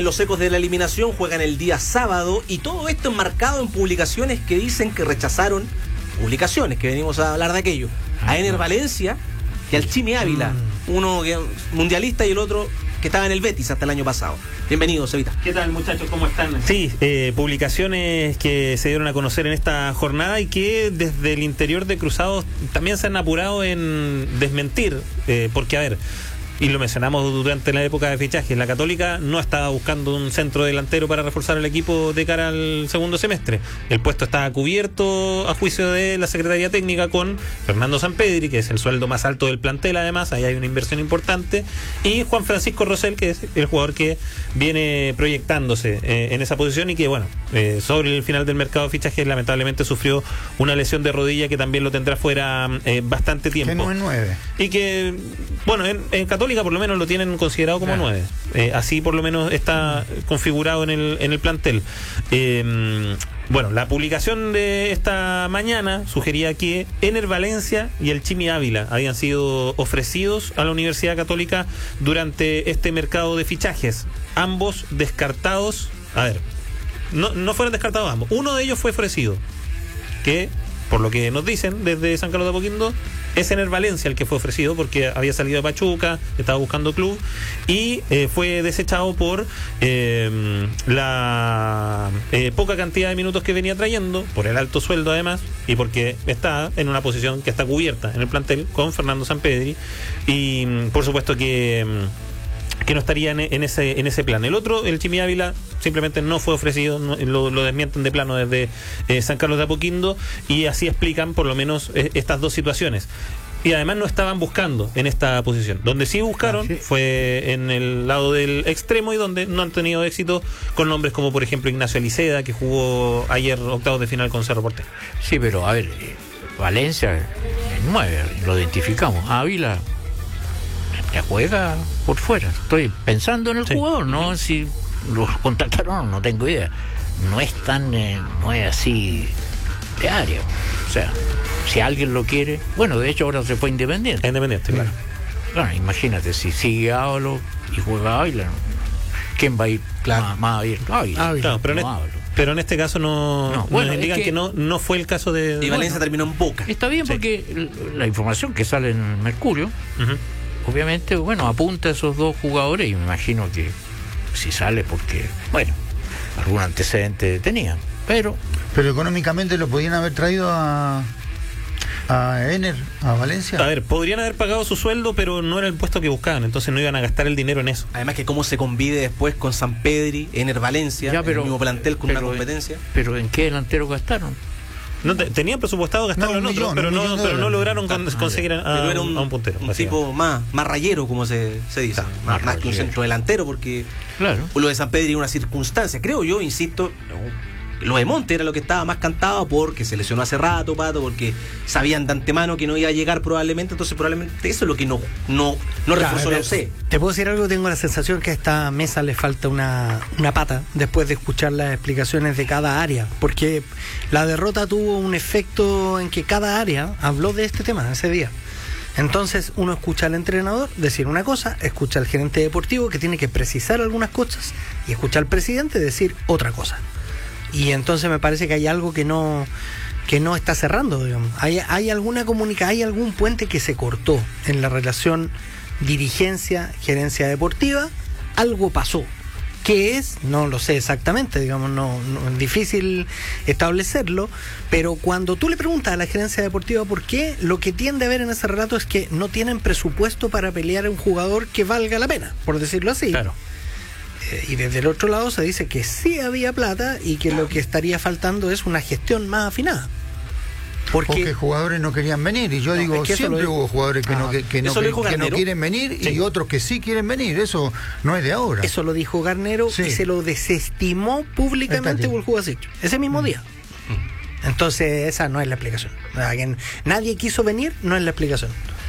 los ecos de la eliminación, juegan el día sábado, y todo esto enmarcado en publicaciones que dicen que rechazaron, publicaciones que venimos a hablar de aquello, a Ener Valencia y al Chimi Ávila, uno mundialista y el otro que estaba en el Betis hasta el año pasado. Bienvenidos, Evita. ¿Qué tal, muchachos? ¿Cómo están? Sí, publicaciones que se dieron a conocer en esta jornada y que desde el interior de Cruzados también se han apurado en desmentir, porque, a ver, y lo mencionamos durante la época de fichajes, la Católica no estaba buscando un centro delantero para reforzar el equipo de cara al segundo semestre. El puesto estaba cubierto a juicio de la Secretaría Técnica con Fernando Sampedri, que es el sueldo más alto del plantel, además, ahí hay una inversión importante, y Juan Francisco Rosell, que es el jugador que viene proyectándose en esa posición y que, bueno, sobre el final del mercado de fichajes lamentablemente sufrió una lesión de rodilla que también lo tendrá fuera bastante tiempo. Que no es 9. Y que, bueno, en Católica por lo menos lo tienen considerado como 9. Así por lo menos está configurado en el plantel. Bueno, la publicación de esta mañana sugería que Ener Valencia y el Chimi Ávila habían sido ofrecidos a la Universidad Católica durante este mercado de fichajes. Ambos descartados. A ver, no fueron descartados ambos. Uno de ellos fue ofrecido, que, por lo que nos dicen desde San Carlos de Apoquindo, es Ener Valencia el que fue ofrecido porque había salido de Pachuca, estaba buscando club y fue desechado por la poca cantidad de minutos que venía trayendo, por el alto sueldo además, y porque está en una posición que está cubierta en el plantel con Fernando Sampedri, y por supuesto que no estaría en ese plan. El otro, el Chimi Ávila, simplemente no fue ofrecido, lo desmienten de plano desde San Carlos de Apoquindo, y así explican por lo menos estas dos situaciones. Y además no estaban buscando en esta posición. Donde sí buscaron fue en el lado del extremo, y donde no han tenido éxito con nombres como por ejemplo Ignacio Aliceda, que jugó ayer octavos de final con Cerro Porteño. Sí, pero a ver, Valencia es 9, lo identificamos. Ávila que juega por fuera. Estoy pensando en el jugador, no si los contactaron, no tengo idea. No es tan, no es así de área. O sea, si alguien lo quiere, bueno, de hecho ahora se fue Independiente. Claro. Claro, imagínate, si sigue Ávalo y juega Ávila, ¿quién va a ir más a ir? Ávila. Claro, pero en este caso nos indican que no fue el caso de... Y Valencia terminó en Boca. Está bien, porque la información que sale en Mercurio, obviamente, bueno, apunta a esos dos jugadores, y me imagino que si sale porque, bueno, algún antecedente tenían, pero económicamente lo podían haber traído a Ener, a Valencia. A ver, podrían haber pagado su sueldo, pero no era el puesto que buscaban, entonces no iban a gastar el dinero en eso. Además que cómo se convide después con Sampedri, Ener Valencia, el mismo plantel con una competencia. Pero ¿en qué delantero gastaron? No, tenían presupuestado gastarlo en otro, pero no lograron conseguir a un puntero. Un tipo más rayero, como se dice, más que un centro delantero, porque lo de Sampedri es una circunstancia, creo yo, insisto. Lo de Monte era lo que estaba más cantado, porque se lesionó hace rato, Pato, porque sabían de antemano que no iba a llegar probablemente, entonces probablemente eso es lo que no reforzó la UC. Te puedo decir algo, tengo la sensación que a esta mesa le falta una pata después de escuchar las explicaciones de cada área, porque la derrota tuvo un efecto en que cada área habló de este tema ese día. Entonces uno escucha al entrenador decir una cosa, escucha al gerente deportivo que tiene que precisar algunas cosas, y escucha al presidente decir otra cosa. Y entonces me parece que hay algo que no está cerrando, digamos. Hay alguna comunicación, hay algún puente que se cortó en la relación dirigencia-gerencia deportiva. Algo pasó. ¿Qué es? No lo sé exactamente, digamos, no es difícil establecerlo, pero cuando tú le preguntas a la gerencia deportiva por qué, lo que tiende a ver en ese relato es que no tienen presupuesto para pelear a un jugador que valga la pena, por decirlo así. Claro. Y desde el otro lado se dice que sí había plata y que lo que estaría faltando es una gestión más afinada. Porque jugadores no querían venir, y yo digo, es que siempre hubo jugadores que no quieren venir, y otros que sí quieren venir, eso no es de ahora. Eso lo dijo Garnero, y se lo desestimó públicamente Buljubasic ese mismo día. Entonces esa no es la explicación. Nadie quiso venir, no es la explicación.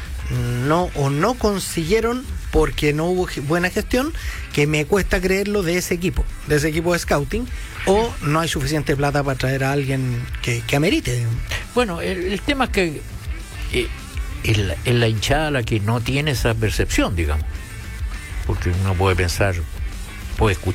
No consiguieron porque no hubo buena gestión, que me cuesta creerlo de ese equipo de scouting, o no hay suficiente plata para traer a alguien que amerite. Bueno, el tema es que es la hinchada la que no tiene esa percepción, digamos, porque uno puede pensar, puede escuchar